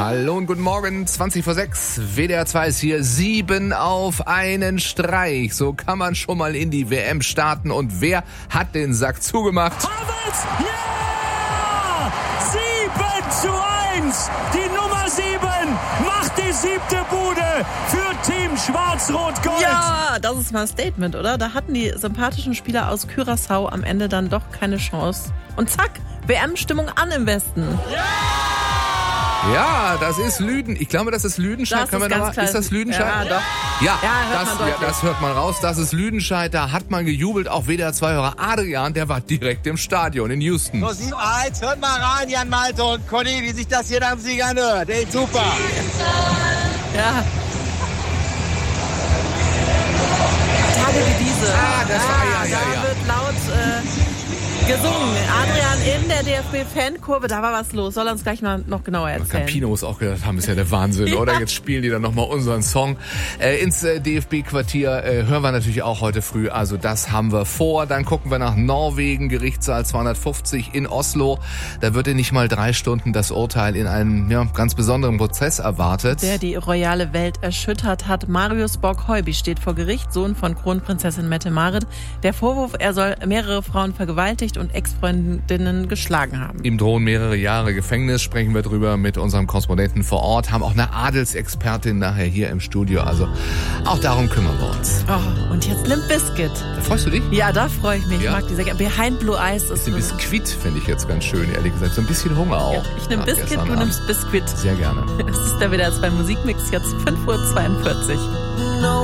Hallo und guten Morgen, 20:06. WDR 2 ist hier, 7 auf einen Streich. So kann man schon mal in die WM starten. Und wer hat den Sack zugemacht? Havertz, ja! 7:1. Die Nummer 7 macht die 7. Bude für Team Schwarz-Rot-Gold. Ja, das ist mal ein Statement, oder? Da hatten die sympathischen Spieler aus Curaçao am Ende dann doch keine Chance. Und zack, WM-Stimmung an im Westen. Ja, das ist Lüden. Ich glaube, das ist Lüdenscheid. Ist das Lüdenscheid? Ja, doch. Ja, hört man das hört man raus. Das ist Lüdenscheid. Da hat man gejubelt. Auch WDR 2-Hörer Adrian, der war direkt im Stadion in Houston. So, 7:1. Hört mal rein, Jan Malte und Conny, wie sich das hier nach dem Sieg anhört. Ey, super. Ja. Tage wie diese. Da wird laut gesungen. Adrian in der DFB-Fankurve, da war was los. Soll er uns gleich mal noch genauer erzählen. Campino muss auch gedacht haben, ist ja der Wahnsinn, oder? Jetzt spielen die dann nochmal unseren Song. Ins DFB-Quartier hören wir natürlich auch heute früh. Also das haben wir vor. Dann gucken wir nach Norwegen, Gerichtssaal 250 in Oslo. Da wird in nicht mal 3 Stunden das Urteil in einem ganz besonderen Prozess erwartet. Der die royale Welt erschüttert hat. Marius Borg-Heuby steht vor Gericht, Sohn von Kronprinzessin Mette-Marit. Der Vorwurf, er soll mehrere Frauen vergewaltigt und Ex-Freundinnen geschlagen haben. Ihm drohen mehrere Jahre Gefängnis, sprechen wir drüber mit unserem Korrespondenten vor Ort, haben auch eine Adelsexpertin nachher hier im Studio, also auch darum kümmern wir uns. Oh, und jetzt Limp Bizkit. Da freust du dich? Ja, da freue ich mich. Ja. Ich mag die sehr gerne. Behind Blue Eyes ist Ein Biskuit finde ich jetzt ganz schön, ehrlich gesagt. So ein bisschen Hunger auch. Ja, ich nehme Biscuit, du nimmst Biskuit. Sehr gerne. Es ist der WDR 2 Musikmix, jetzt 5:42 Uhr.